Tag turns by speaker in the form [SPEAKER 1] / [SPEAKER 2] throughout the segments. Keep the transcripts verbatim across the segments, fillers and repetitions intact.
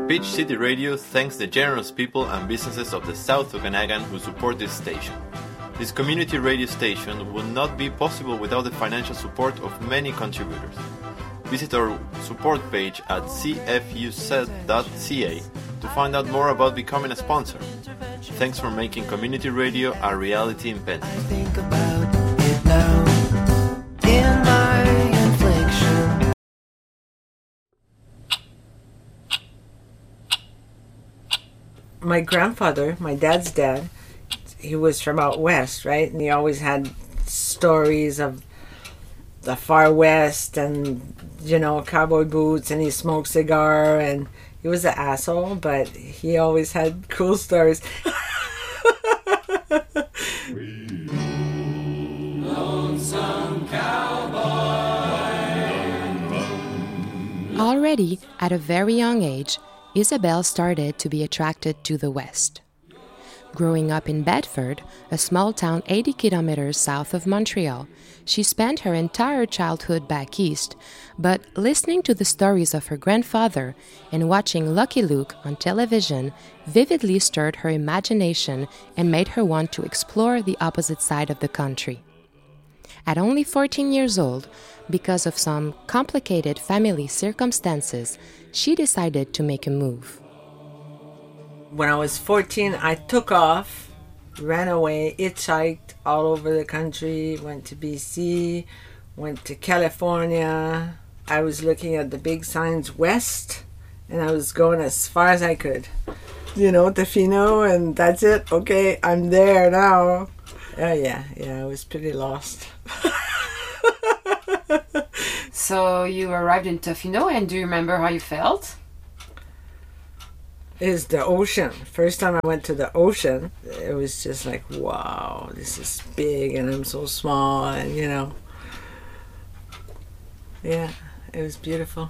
[SPEAKER 1] Peach City Radio thanks the generous people and businesses of the South Okanagan who support this station. This community radio station would not be possible without the financial support of many contributors. Visit our support page at c f u s e t dot c a to find out more about becoming a sponsor. Thanks for making community radio a reality in Penn.
[SPEAKER 2] I think about it now in my infliction.
[SPEAKER 3] My grandfather, my dad's dad, he was from out west, right? And he always had stories of the far west and, you know, cowboy boots, and he smoked cigar, and he was an asshole, but he always had cool stories.
[SPEAKER 2] Lonesome cowboy.
[SPEAKER 4] Already, at a very young age, Isabelle started to be attracted to the West. Growing up in Bedford, a small town eighty kilometers south of Montreal, she spent her entire childhood back east, but listening to the stories of her grandfather and watching Lucky Luke on television vividly stirred her imagination and made her want to explore the opposite side of the country. At only fourteen years old, because of some complicated family circumstances, she decided to make a move.
[SPEAKER 3] When I was fourteen, I took off, ran away, hitchhiked all over the country, went to B C, went to California. I was looking at the big signs west, and I was going as far as I could. You know, Tofino, and that's it. Okay, I'm there now. Oh, yeah, yeah, I was pretty lost.
[SPEAKER 5] So you arrived in Tofino, and do you remember how you felt?
[SPEAKER 3] Is the ocean. First time I went to the ocean, it was just like, wow, this is big and I'm so small, and you know. Yeah, it was beautiful.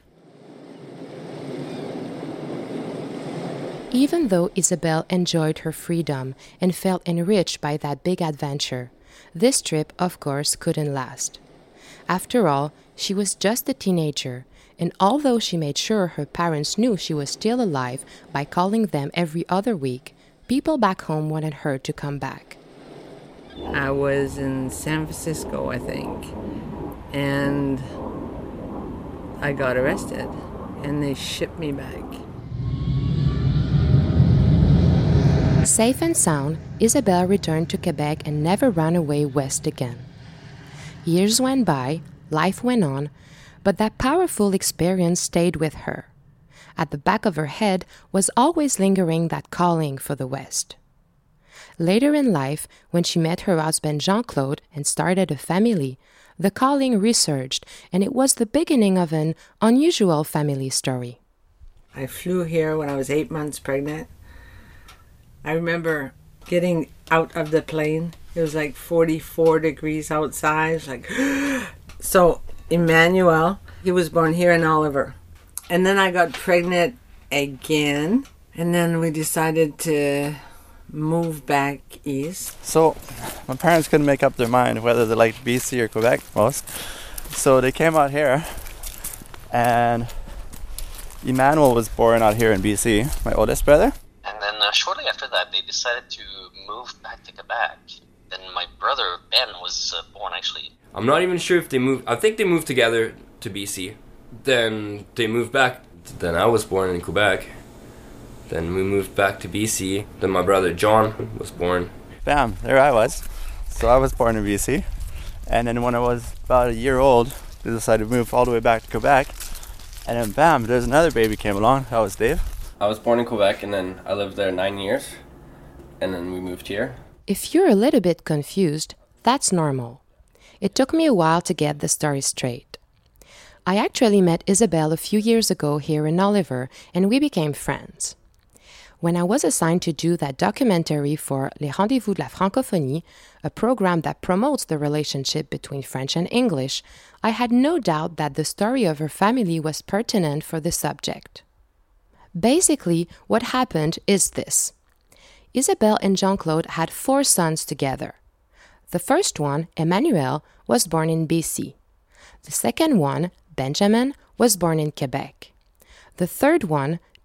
[SPEAKER 4] Even though Isabelle enjoyed her freedom and felt enriched by that big adventure, this trip, of course, couldn't last. After all, she was just a teenager, and although she made sure her parents knew she was still alive by calling them every other week, people back home wanted her to come back.
[SPEAKER 3] I was in San Francisco, I think, and I got arrested, and they shipped me back.
[SPEAKER 4] Safe and sound, Isabelle returned to Quebec and never ran away west again. Years went by, life went on, but that powerful experience stayed with her. At the back of her head was always lingering that calling for the West. Later in life, when she met her husband Jean-Claude and started a family, the calling resurged, and it was the beginning of an unusual family story.
[SPEAKER 3] I flew here when I was eight months pregnant. I remember getting out of the plane. It was like forty-four degrees outside. It was like, so Emmanuel, he was born here in Oliver. And then I got pregnant again. And then we decided to move back east.
[SPEAKER 6] So my parents couldn't make up their mind whether they liked B C or Quebec most. So they came out here, and Emmanuel was born out here in B C, my oldest brother.
[SPEAKER 7] And then uh, shortly after that, they decided to move back to Quebec. Then my brother, Ben, was uh, born actually.
[SPEAKER 8] I'm not even sure if they moved. I think they moved together to B C. Then they moved back. Then I was born in Quebec. Then we moved back to B C. Then my brother John was born.
[SPEAKER 6] Bam, there I was. So I was born in B C. And then when I was about a year old, they decided to move all the way back to Quebec. And then bam, there's another baby came along. That was Dave.
[SPEAKER 8] I was born in Quebec, and then I lived there nine years. And then we moved here.
[SPEAKER 4] If you're a little bit confused, that's normal. It took me a while to get the story straight. I actually met Isabelle a few years ago here in Oliver, and we became friends. When I was assigned to do that documentary for Les Rendez-vous de la Francophonie, a program that promotes the relationship between French and English, I had no doubt that the story of her family was pertinent for the subject. Basically, what happened is this. Isabelle and Jean-Claude had four sons together. The first one, Emmanuel, was born in B C. The second one, Benjamin, was born in Quebec. The third one,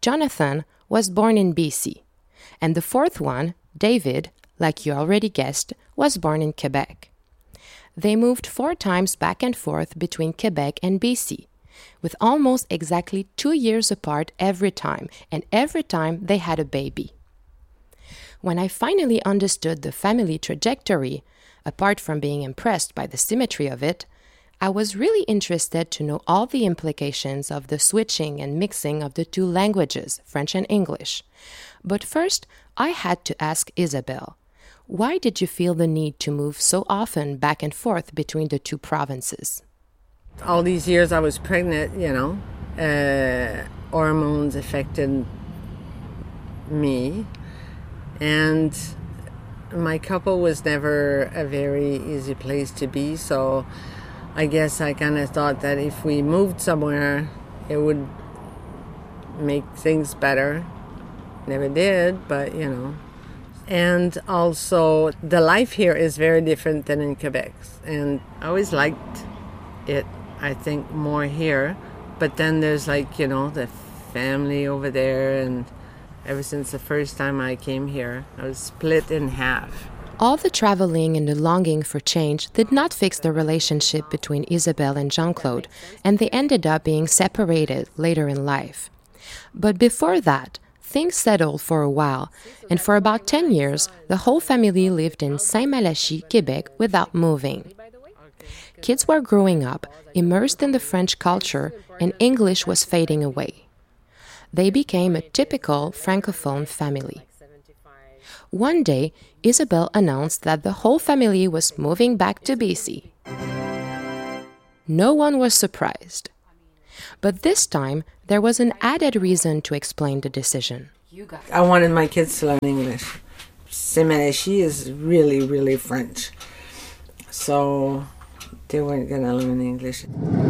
[SPEAKER 4] Jonathan, was born in B C, and the fourth one, David, like you already guessed, was born in Quebec. They moved four times back and forth between Quebec and B C, with almost exactly two years apart every time, and every time they had a baby. When I finally understood the family trajectory, apart from being impressed by the symmetry of it, I was really interested to know all the implications of the switching and mixing of the two languages, French and English. But first, I had to ask Isabelle, why did you feel the need to move so often back and forth between the two provinces?
[SPEAKER 3] All these years I was pregnant, you know, uh, hormones affected me, and my couple was never a very easy place to be, so I guess I kind of thought that if we moved somewhere, it would make things better. Never did, but you know. And also, the life here is very different than in Quebec. And I always liked it, I think, more here. But then there's like, you know, the family over there. And ever since the first time I came here, I was split in half.
[SPEAKER 4] All the traveling and the longing for change did not fix the relationship between Isabelle and Jean-Claude, and they ended up being separated later in life. But before that, things settled for a while, and for about ten years, the whole family lived in Saint-Malachie, Quebec, without moving. Kids were growing up, immersed in the French culture, and English was fading away. They became a typical Francophone family. One day, Isabelle announced that the whole family was moving back to B C. No one was surprised. But this time, there was an added reason to explain the decision.
[SPEAKER 3] I wanted my kids to learn English. Saint-Malachie is really, really French. So they weren't going to learn English.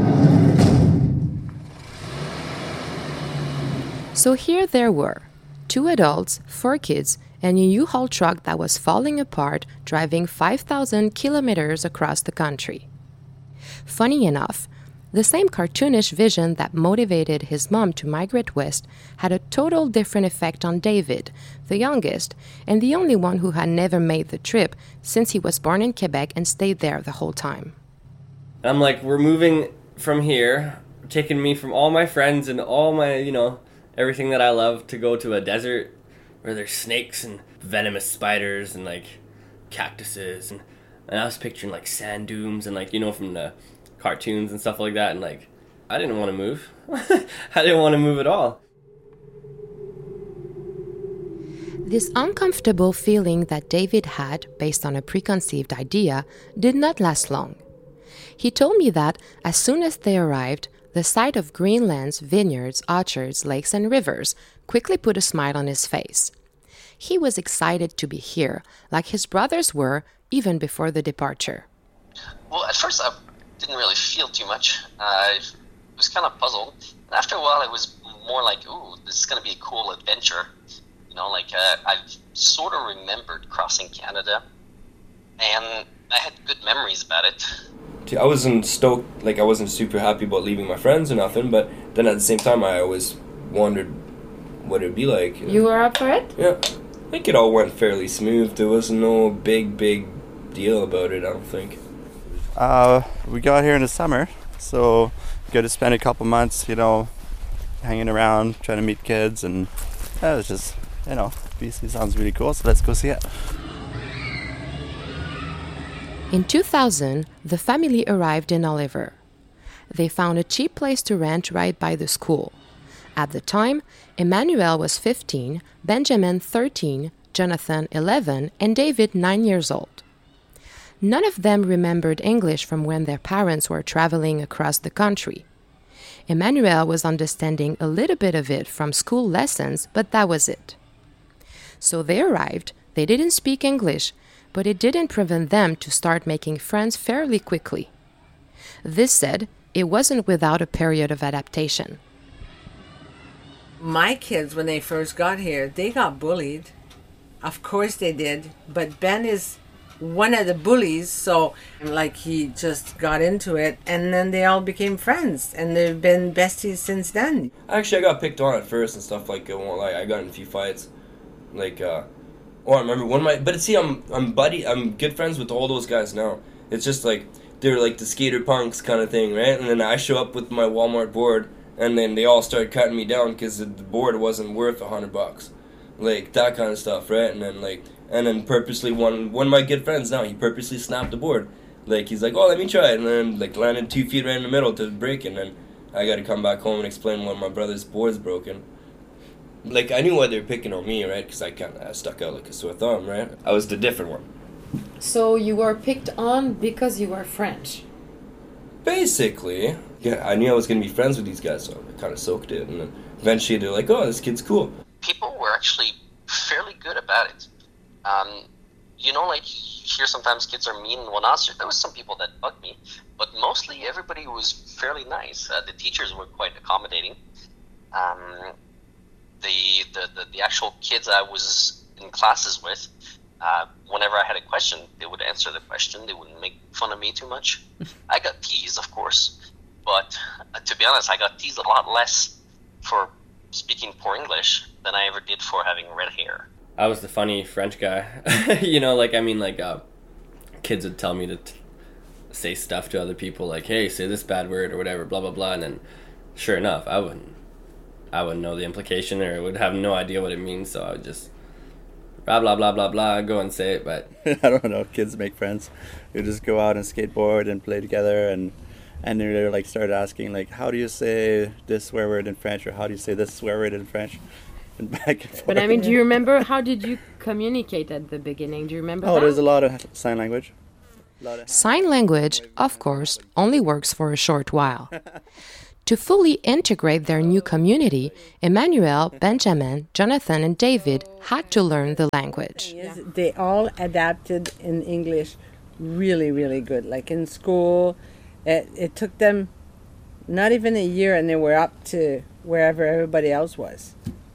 [SPEAKER 4] So here there were, two adults, four kids, and a U-Haul truck that was falling apart, driving five thousand kilometers across the country. Funny enough, the same cartoonish vision that motivated his mom to migrate west had a total different effect on David, the youngest, and the only one who had never made the trip since he was born in Quebec and stayed there the whole time.
[SPEAKER 8] I'm like, we're moving from here, taking me from all my friends and all my, you know, everything that I love to go to a desert where there's snakes and venomous spiders and like cactuses, and, and I was picturing like sand dunes and like, you know, from the cartoons and stuff like that, and like I didn't want to move. I didn't want to move at all.
[SPEAKER 4] This uncomfortable feeling that David had, based on a preconceived idea, did not last long. He told me that as soon as they arrived, the sight of Greenland's vineyards, orchards, lakes, and rivers quickly put a smile on his face. He was excited to be here, like his brothers were, even before the departure.
[SPEAKER 7] Well, at first I didn't really feel too much. I was kind of puzzled. And after a while, it was more like, ooh, this is going to be a cool adventure. You know, like uh, I've sort of remembered crossing Canada, and I had good memories about it.
[SPEAKER 8] I wasn't stoked, like I wasn't super happy about leaving my friends or nothing, but then at the same time, I always wondered what it'd be like. You know?
[SPEAKER 5] You were up for it?
[SPEAKER 8] Yeah. I think it all went fairly smooth. There was no big, big deal about it, I don't think.
[SPEAKER 6] Uh, we got here in the summer, so we got to spend a couple months, you know, hanging around, trying to meet kids, and yeah, it was just, you know, B C sounds really cool, so let's go see it.
[SPEAKER 4] In two thousand, the family arrived in Oliver. They found a cheap place to rent right by the school. At the time, Emmanuel was fifteen, Benjamin thirteen, Jonathan eleven, and David nine years old. None of them remembered English from when their parents were traveling across the country. Emmanuel was understanding a little bit of it from school lessons, but that was it. So they arrived, they didn't speak English, but it didn't prevent them to start making friends fairly quickly. This said, it wasn't without a period of adaptation.
[SPEAKER 3] My kids, when they first got here, they got bullied. Of course they did. But Ben is one of the bullies, so like he just got into it, and then they all became friends, and they've been besties since then.
[SPEAKER 8] Actually, I got picked on at first and stuff like I won't lie. I got in a few fights, like uh, oh, I remember one of my. But see, I'm I'm buddy. I'm good friends with all those guys now. It's just like they're like the skater punks kind of thing, right? And then I show up with my Walmart board, and then they all start cutting me down because the board wasn't worth a hundred bucks, like that kind of stuff, right? And then like. And then purposely, one one of my good friends now, he purposely snapped the board. Like, he's like, oh, let me try it. And then, like, landed two feet right in the middle to break it. And then I got to come back home and explain one of my brother's board's broken. Like, I knew why they were picking on me, right? Because I kind of stuck out like a sore thumb, right? I was the different one.
[SPEAKER 5] So you were picked on because you were French?
[SPEAKER 8] Basically. Yeah, I knew I was going to be friends with these guys, so I kind of soaked it. And then eventually they're like, oh, this kid's cool.
[SPEAKER 7] People were actually fairly good about it. Um, you know, like, here sometimes kids are mean and whatnot. So there was some people that bugged me, but mostly everybody was fairly nice. Uh, the teachers were quite accommodating. Um, the, the, the, the actual kids I was in classes with, uh, whenever I had a question, they would answer the question. They wouldn't make fun of me too much. I got teased, of course, but uh, to be honest, I got teased a lot less for speaking poor English than I ever did for having red hair.
[SPEAKER 8] I was the funny French guy. You know, like, I mean, like, uh, kids would tell me to t- say stuff to other people, like, hey, say this bad word or whatever, blah, blah, blah. And then, sure enough, I wouldn't, I wouldn't know the implication or would have no idea what it means. So I would just, blah, blah, blah, blah, blah, go and say it. But
[SPEAKER 6] I don't know, kids make friends. You just go out and skateboard and play together. And, and they're, like, started asking, like, how do you say this swear word in French? Or how do you say this swear word in French? And back and forth.
[SPEAKER 5] But I mean, do you remember, how did you communicate at the beginning? Do you remember
[SPEAKER 6] Oh,
[SPEAKER 5] that?
[SPEAKER 6] there's a lot of sign language. Lot of
[SPEAKER 4] Sign language, of course, only works for a short while. To fully integrate their new community, Emmanuel, Benjamin, Jonathan, and David had to learn the language.
[SPEAKER 3] Yes, they all adapted in English really, really good. Like in school, it, it took them not even a year, and they were up to wherever everybody else was.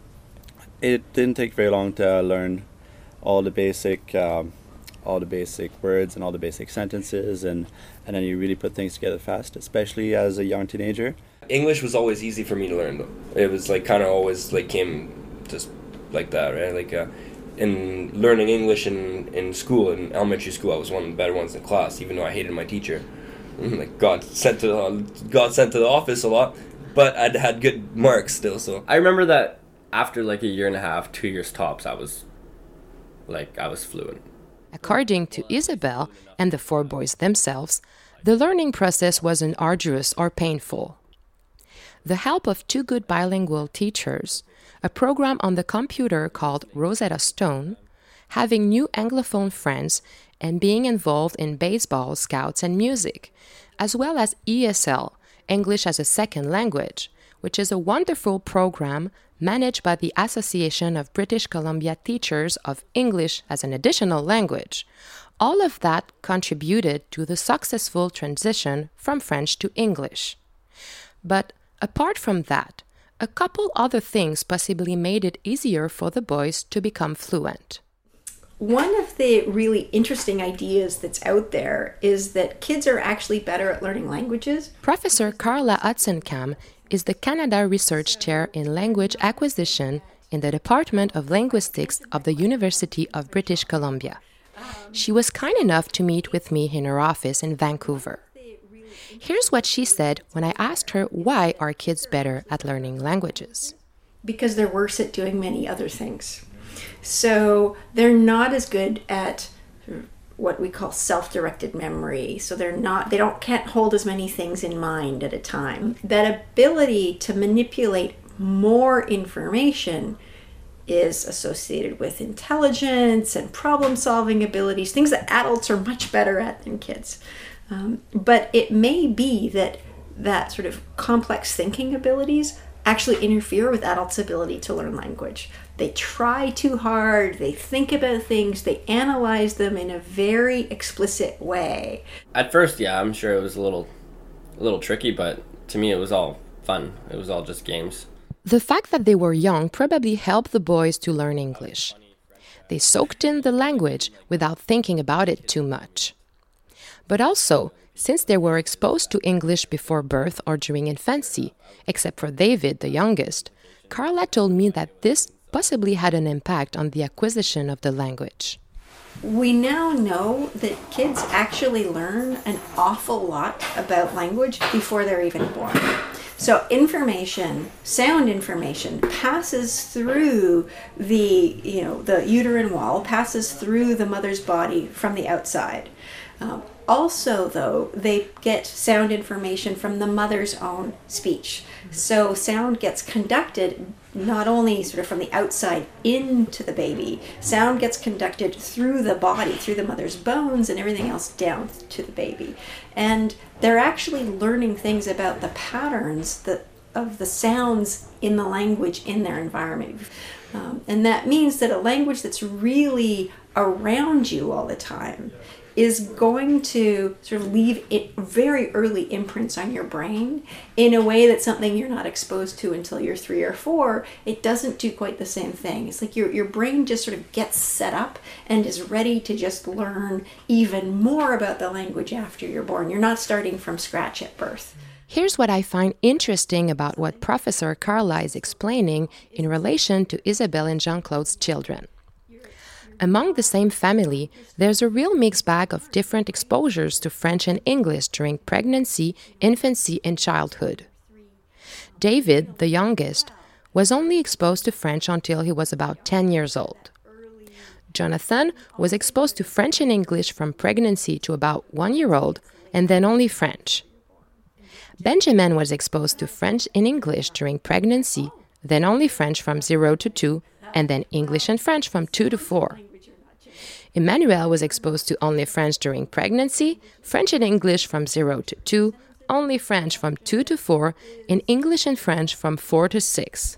[SPEAKER 6] It didn't take very long to learn all the basic, um, all the basic words and all the basic sentences, and, and then you really put things together fast, especially as a young teenager.
[SPEAKER 8] English was always easy for me to learn, though. It was like kind of always like came just like that, right? Like uh, in learning English in, in school, in elementary school, I was one of the better ones in class, even though I hated my teacher. Like got sent to the, got sent to the office a lot, but I'd had good marks still. So I remember that. After like a year and a half, two years tops, I was like, I was fluent.
[SPEAKER 4] According to Isabel and the four boys themselves, the learning process wasn't arduous or painful. The help of two good bilingual teachers, a program on the computer called Rosetta Stone, having new Anglophone friends, and being involved in baseball, scouts, and music, as well as E S L, English as a Second Language, which is a wonderful program managed by the Association of British Columbia Teachers of English as an Additional Language. All of that contributed to the successful transition from French to English. But apart from that, a couple other things possibly made it easier for the boys to become fluent.
[SPEAKER 9] One of the really interesting ideas that's out there is that kids are actually better at learning languages.
[SPEAKER 4] Professor Carla Hudson-Cam is the Canada Research Chair in Language Acquisition in the Department of Linguistics of the University of British Columbia. She was kind enough to meet with me in her office in Vancouver. Here's what she said when I asked her why are kids better at learning languages.
[SPEAKER 9] Because they're worse at doing many other things. So they're not as good at what we call self-directed memory. So they're not, they don't can't hold as many things in mind at a time. That ability to manipulate more information is associated with intelligence and problem-solving abilities, things that adults are much better at than kids. Um, but it may be that that sort of complex thinking abilities actually interfere with adults' ability to learn language. They try too hard, they think about things, they analyze them in a very explicit way.
[SPEAKER 8] At first, yeah, I'm sure it was a little, a little tricky, but to me it was all fun. It was all just games.
[SPEAKER 4] The fact that they were young probably helped the boys to learn English. They soaked in the language without thinking about it too much. But also, since they were exposed to English before birth or during infancy, except for David, the youngest, Carla told me that this possibly had an impact on the acquisition of the language.
[SPEAKER 9] We now know that kids actually learn an awful lot about language before they're even born. So information, sound information, passes through the, you know, the uterine wall, passes through the mother's body from the outside. Um, also, though, they get sound information from the mother's own speech. So sound gets conducted not only sort of from the outside into the baby, sound gets conducted through the body, through the mother's bones and everything else down to the baby. And they're actually learning things about the patterns that, of the sounds in the language in their environment. Um, and that means that a language that's really around you all the time is going to sort of leave it very early imprints on your brain in a way that something you're not exposed to until you're three or four, it doesn't do quite the same thing. It's like your, your brain just sort of gets set up and is ready to just learn even more about the language after you're born. You're not starting from scratch at birth.
[SPEAKER 4] Here's what I find interesting about what Professor Carla is explaining in relation to Isabelle and Jean-Claude's children. Among the same family, there's a real mixed bag of different exposures to French and English during pregnancy, infancy, and childhood. David, the youngest, was only exposed to French until he was about ten years old. Jonathan was exposed to French and English from pregnancy to about one year old, and then only French. Benjamin was exposed to French and English during pregnancy, then only French from zero to two, and then English and French from two to four. Emmanuel was exposed to only French during pregnancy, French and English from zero to two, only French from two to four, and English and French from four to six.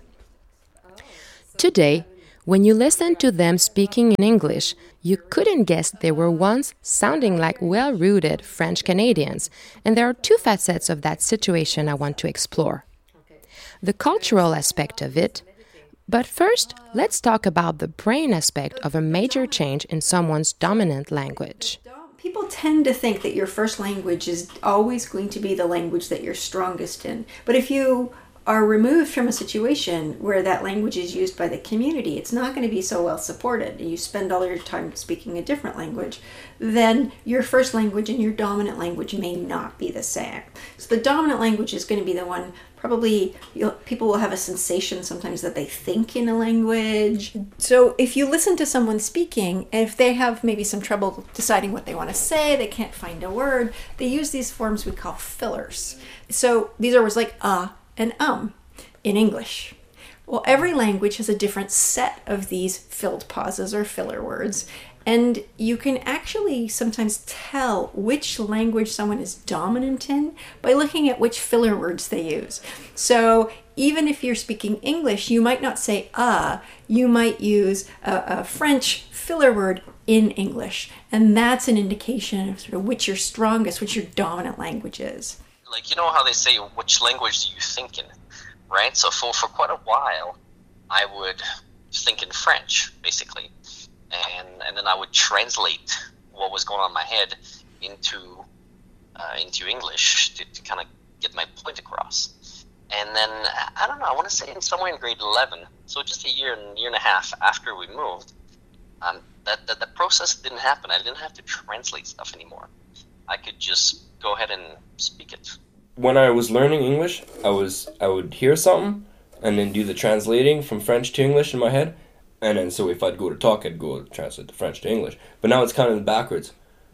[SPEAKER 4] Today, when you listen to them speaking in English, you couldn't guess they were once sounding like well-rooted French Canadians, and there are two facets of that situation I want to explore. The cultural aspect of it. But first, let's talk about the brain aspect of a major change in someone's dominant language.
[SPEAKER 9] People tend to think that your first language is always going to be the language that you're strongest in. But if you are removed from a situation where that language is used by the community, it's not going to be so well supported, and you spend all your time speaking a different language, then your first language and your dominant language may not be the same. So the dominant language is going to be the one, probably you'll, people will have a sensation sometimes that they think in a language. So if you listen to someone speaking, and if they have maybe some trouble deciding what they want to say, they can't find a word, they use these forms we call fillers. So these are words like uh, and um in English. Well, every language has a different set of these filled pauses or filler words, and you can actually sometimes tell which language someone is dominant in by looking at which filler words they use. So even if you're speaking English, you might not say uh, you might use a, a French filler word in English, and that's an indication of sort of which your strongest, which your dominant language is.
[SPEAKER 7] Like, you know how they say, which language do you think in, right? So for, for quite a while, I would think in French, basically. And and then I would translate what was going on in my head into uh, into English to, to kind of get my point across. And then, I don't know, I want to say in somewhere in grade eleven, so just a year and year and a half after we moved, um, that, that the process didn't happen. I didn't have to translate stuff anymore. I could just go ahead and speak it.
[SPEAKER 8] When I was learning English, I was I would hear something and then do the translating from French to English in my head. And then so if I'd go to talk, I'd go translate the French to English. But now it's kind of backwards.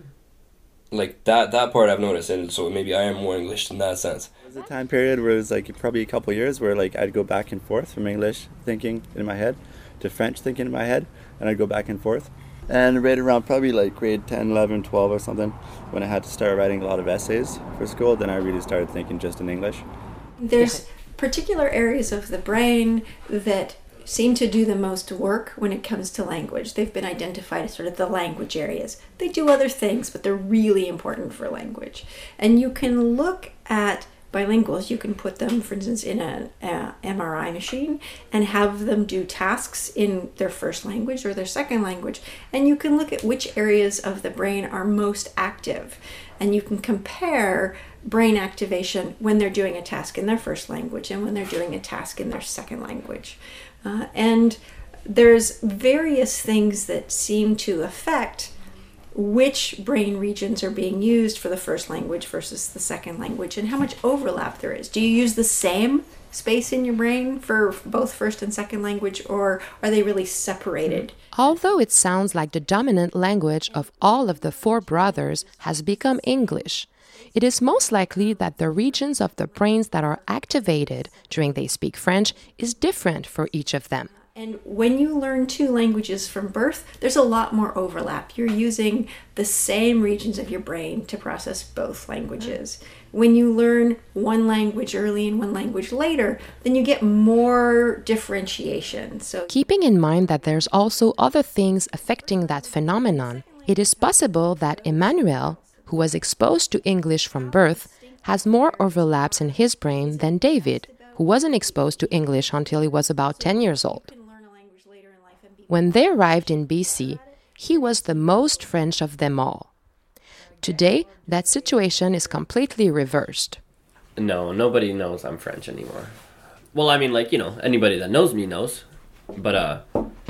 [SPEAKER 8] Like that that part I've noticed, and so maybe I am more English in that sense.
[SPEAKER 6] There was a time period where it was like probably a couple of years where like I'd go back and forth from English thinking in my head to French thinking in my head, and I'd go back and forth. And right around probably like grade ten, eleven, twelve or something, when I had to start writing a lot of essays for school, then I really started thinking just in English.
[SPEAKER 9] There's particular areas of the brain that seem to do the most work when it comes to language. They've been identified as sort of the language areas. They do other things, but they're really important for language. And you can look at bilinguals, you can put them, for instance, in an M R I machine and have them do tasks in their first language or their second language. And you can look at which areas of the brain are most active. And you can compare brain activation when they're doing a task in their first language and when they're doing a task in their second language. Uh, and there's various things that seem to affect which brain regions are being used for the first language versus the second language and how much overlap there is. Do you use the same space in your brain for both first and second language, or are they really separated?
[SPEAKER 4] Although it sounds like the dominant language of all of the four brothers has become English, it is most likely that the regions of the brains that are activated during they speak French is different for each of them.
[SPEAKER 9] And when you learn two languages from birth, there's a lot more overlap. You're using the same regions of your brain to process both languages. When you learn one language early and one language later, then you get more differentiation. So,
[SPEAKER 4] keeping in mind that there's also other things affecting that phenomenon, it is possible that Emmanuel, who was exposed to English from birth, has more overlaps in his brain than David, who wasn't exposed to English until he was about ten years old. When they arrived in B C, he was the most French of them all. Today, that situation is completely reversed.
[SPEAKER 8] No, nobody knows I'm French anymore. Well, I mean, like, you know, anybody that knows me knows. But, uh,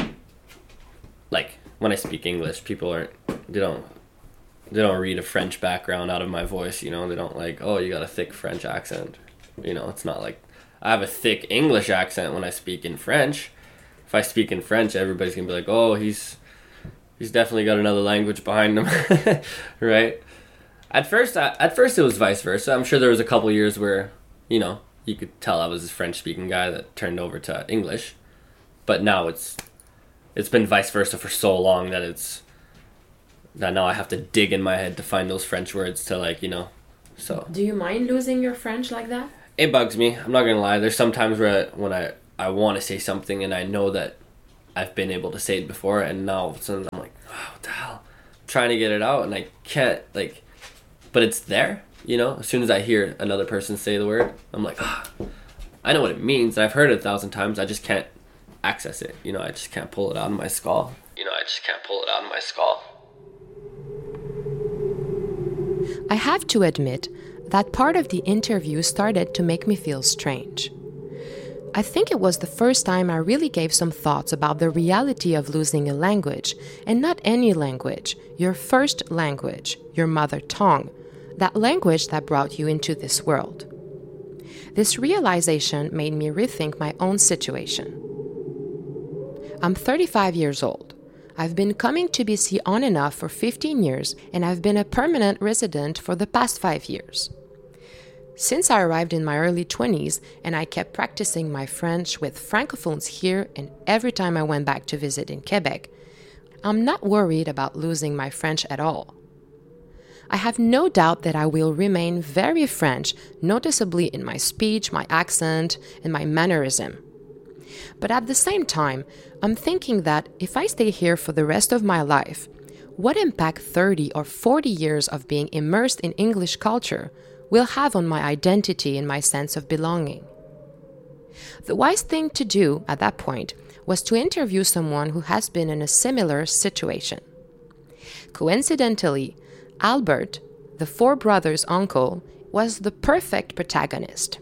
[SPEAKER 8] like, when I speak English, people aren't, they don't, they don't read a French background out of my voice, you know? They don't like, oh, you got a thick French accent. You know, it's not like, I have a thick English accent when I speak in French. If I speak in French, everybody's gonna be like, oh, he's he's definitely got another language behind him, right? At first, I, at first it was vice versa. I'm sure there was a couple years where, you know, you could tell I was a French-speaking guy that turned over to English. But now it's it's been vice versa for so long that it's that now I have to dig in my head to find those French words to, like, you know, so.
[SPEAKER 5] Do you mind losing your French like that?
[SPEAKER 8] It bugs me. I'm not gonna lie. There's some times where I, when I I want to say something and I know that I've been able to say it before, and now all of a sudden I'm like, oh, what the hell? I'm trying to get it out and I can't, like, but it's there, you know? As soon as I hear another person say the word, I'm like, ah, oh, I know what it means. I've heard it a thousand times. I just can't access it. You know, I just can't pull it out of my skull. You know, I just can't pull it out of my skull.
[SPEAKER 4] I have to admit that part of the interview started to make me feel strange. I think it was the first time I really gave some thoughts about the reality of losing a language, and not any language, your first language, your mother tongue, that language that brought you into this world. This realization made me rethink my own situation. I'm thirty-five years old. I've been coming to B C on and off for fifteen years, and I've been a permanent resident for the past five years. Since I arrived in my early twenties and I kept practicing my French with francophones here and every time I went back to visit in Quebec, I'm not worried about losing my French at all. I have no doubt that I will remain very French, noticeably in my speech, my accent, and my mannerism. But at the same time, I'm thinking that if I stay here for the rest of my life, what impact thirty or forty years of being immersed in English culture will have on my identity and my sense of belonging? The wise thing to do at that point was to interview someone who has been in a similar situation. Coincidentally, Albert, the four brothers' uncle, was the perfect protagonist.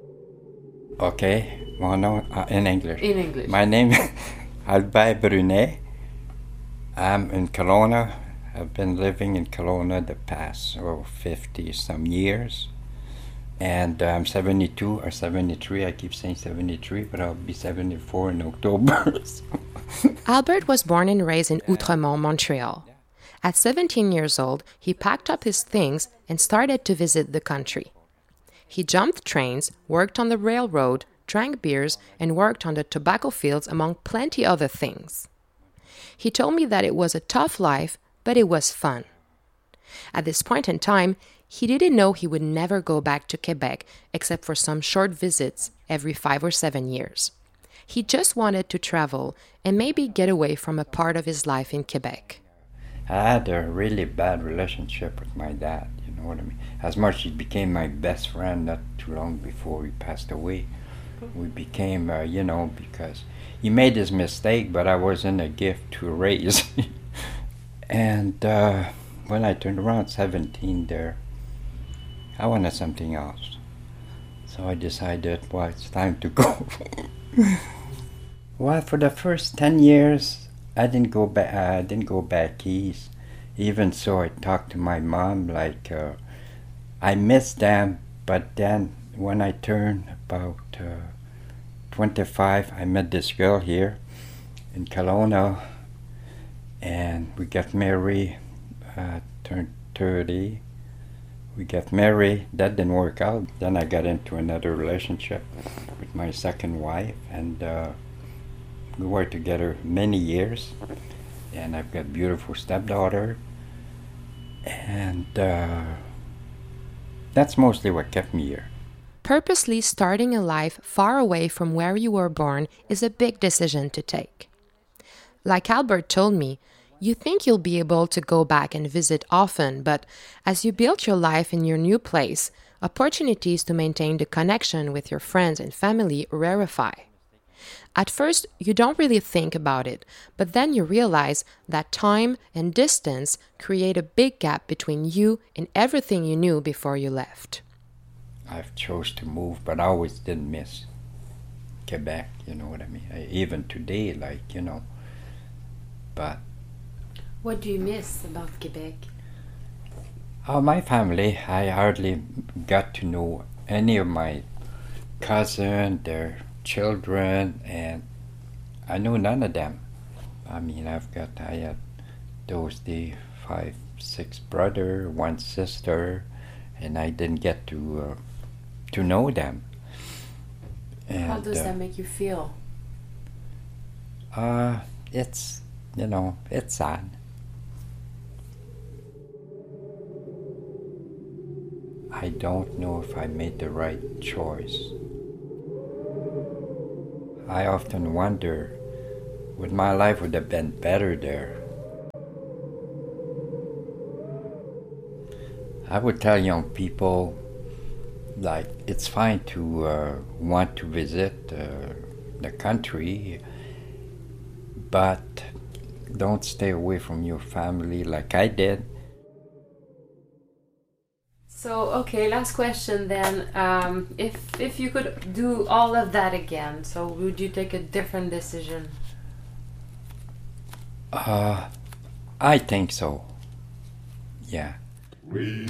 [SPEAKER 10] Okay, well, no, uh, in English.
[SPEAKER 5] In English.
[SPEAKER 10] My name is Albert Brunet. I'm in Kelowna. I've been living in Kelowna the past oh, fifty some years, and I'm seventy-two or seventy-three. I keep saying seventy-three, but I'll be seventy-four in October.
[SPEAKER 4] Albert was born and raised in Outremont, Montreal. At seventeen years old, he packed up his things and started to visit the country. He jumped trains, worked on the railroad, drank beers, and worked on the tobacco fields, among plenty other things. He told me that it was a tough life, but it was fun. At this point in time, he didn't know he would never go back to Quebec except for some short visits every five or seven years. He just wanted to travel and maybe get away from a part of his life in Quebec.
[SPEAKER 10] I had a really bad relationship with my dad, you know what I mean? As much, he became my best friend not too long before he passed away. We became, uh, you know, because he made his mistake, but I wasn't a gift to raise. And uh, when I turned around seventeen there, I wanted something else. So I decided, well, it's time to go. Well, for the first ten years, I didn't go back. I didn't go back east. Even so, I talked to my mom like uh, I miss them. But then, when I turned about uh, twenty-five, I met this girl here in Kelowna, and we got married. Uh, turned thirty. We got married. That didn't work out. Then I got into another relationship with my second wife, and uh, we were together many years. And I've got a beautiful stepdaughter, and uh, that's mostly what kept me here.
[SPEAKER 4] Purposely starting a life far away from where you were born is a big decision to take. Like Albert told me, you think you'll be able to go back and visit often, but as you build your life in your new place, opportunities to maintain the connection with your friends and family rarefy. At first, you don't really think about it, but then you realize that time and distance create a big gap between you and everything you knew before you left.
[SPEAKER 10] I've chose to move, but I always did miss Quebec, you know what I mean? I, even today, like, you know, but...
[SPEAKER 5] What do you miss about Quebec?
[SPEAKER 10] Uh, my family, I hardly got to know any of my cousins, their children, and I know none of them. I mean, I've got, I had those, the five, six brother, one sister, and I didn't get to uh, to know them. And,
[SPEAKER 5] How does
[SPEAKER 10] uh,
[SPEAKER 5] that make you feel?
[SPEAKER 10] Uh, it's, you know, it's sad. I don't know if I made the right choice. I often wonder, would my life would have been better there? I would tell young people, like, it's fine to uh, want to visit uh, the country, but don't stay away from your family like I did.
[SPEAKER 5] So, okay, last question then. Um, if if you could do all of that again, so would you take a different decision?
[SPEAKER 10] Uh, I think so. Yeah.
[SPEAKER 11] We